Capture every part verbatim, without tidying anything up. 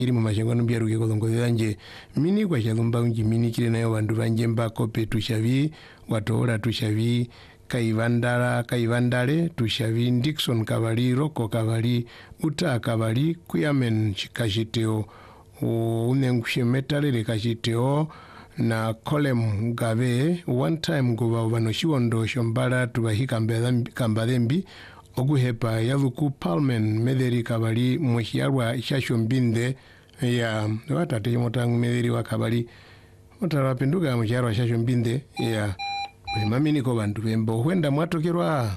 iri mu mashengo numbiaruke kolongo yanje mini kwa shalumba unji mini kile nayo bandu banje mbako pe tushavi watoora tushavi kaivandara kaivandale tushavi Dickson Kabali Roko Kabali Uta Kabali kuyamen kashiteo unengushe metalele kashiteo na kolem gabe one time kuba bano shiwondo shombala tubahi kambadembi oguhepa yaluku palmen mederi Kabali mwishiarwa shasho mbinde ya watate motangu mederi wa Kabali mutara penduka mwishiarwa shasho mbinde ya mami niko bantu bembo huenda mwatokerwa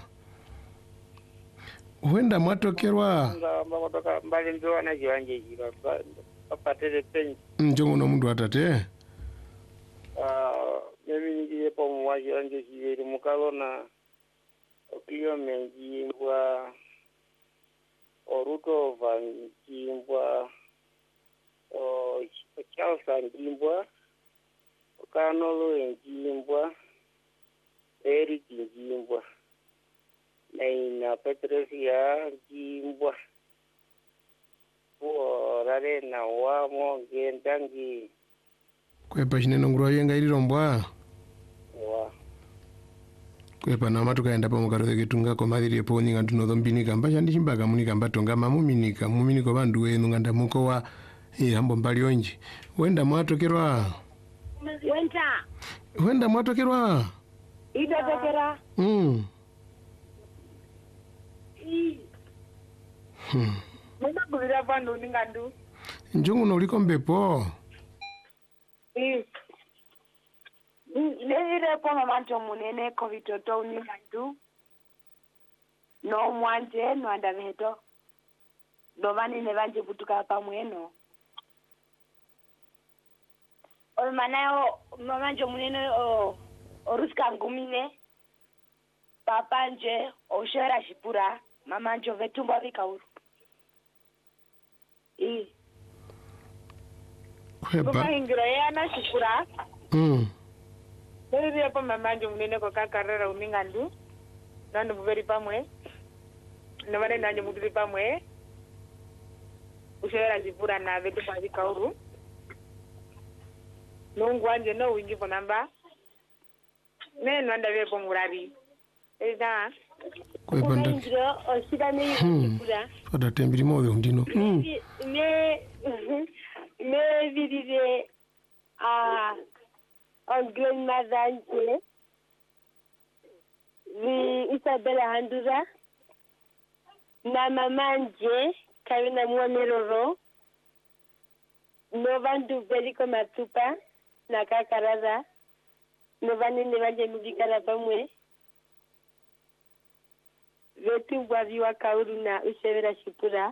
huenda mwatokerwa ngotoka mbali ndo na jiwanje jira papatele penyi njongo no mundu atate ah mimi ngiye po mwaji anje jiri mukalona okio menji mbwa oruto van jimbwa o chausa jimbwa kanolo jimbwa Eri jimbwa na Petresia jimbwa rare na wamo gendangi kwepa chineno nguro yenga iri rombwa wa kwepa na matu kaenda pa mukaro getunga ko madiri epo ninga tuno dombini kamba chandi chimbaga munika mbatonga mamuminika muminiko bandu wenu nganda muko wa e hambo mbali onji wenda mwatokerwa wenda wenda mwatokerwa ida tokera mm hmm mama bulira vandu ningandu njongo no likombepo eh Nere po mamanto munene ko vitoto uningandu no mwanje no anda veto do vani ne vanje kutuka pamweno o manao mamanto munene o oruska ngumine papanje oshera shipura mamanje vetumba vikauru eh kwepa ingira yana shipura mm Beri apa mamanje munene ko kakarera uningandu nando beri pamwe na vale nanje mudiri pamwe ushera shipura na vetumba vikauru nungu anje no wingi po namba neno ndabe po murari eza kwepa nda ngiro osida ne shipura oda tembiri moyo ndino mm ne ne vidide a on grandmother nje vi Isabella Handura na mama nje Karina Mwameroro no vandu beliko matupa na kakaraza no vanene vanje mubikara pamwe vetu bwavi wa kauru na ushevera shipura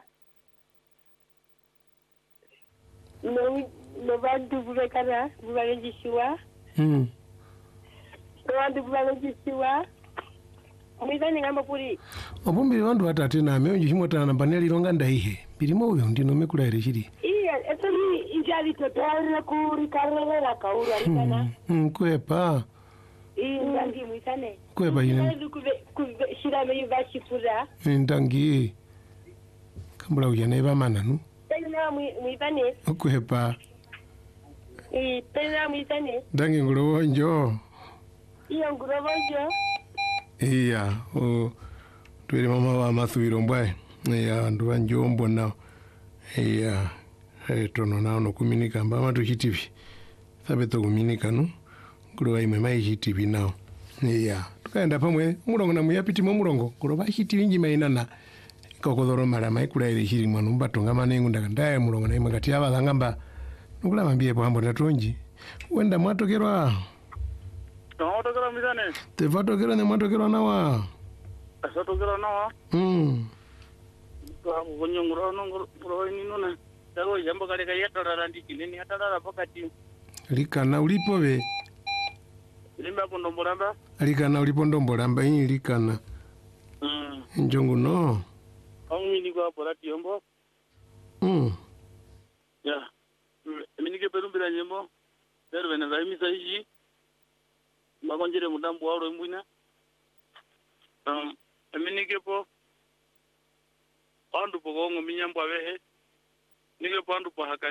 no no vandu bubekara bubagenjishiwa mm no vandu bubagenjishiwa mwizani ngamba kuri obumbiri bandu atate na meonji chimota namba neli longa ndaihe birimo uyo ndino mekula ire chiri iya etoli injali totale kuri karela kauru alikana mm kwepa indangi mwizane kwepa yine kuve shira me yubashipura ndangi kambula ujane bamana nu tena mwizane kwepa eh tena mwizane ndangi ngulo njo iyo ngurobojo iya o twere mama wa mathubiro mbwae iya ndu banjombo na iya etono na no kuminika mbama tuchitivi sabeto kuminika nu kulo aime mai chitivi nao iya tukaenda pamwe mulongo na muyapiti mo mulongo kulo bachitivi njima inana kokodoro mara mai kula ile chiri mwanu mbatonga manengu ndakandaye mulongo na imwe kati aba ngamba nukula mambie po hambo ndatonji wenda mwatokerwa Totokera mizane tevatokera ne mwatokerwa nawa asatokera nawa mm kwa kunyongoro nongoro ni nona dago jambo kale kaya tarara ndikini atarara pakati likana ulipo be limba kondombolamba likana ulipo ndombolamba hii likana mm njongo no au mini kwa porati yombo mm ya mini ke perumbira nyembo pero vena zaimi saiji magonjere mudambo waro mbuna um mini ke po andu pogongo minyambo abehe nige pandu pa haka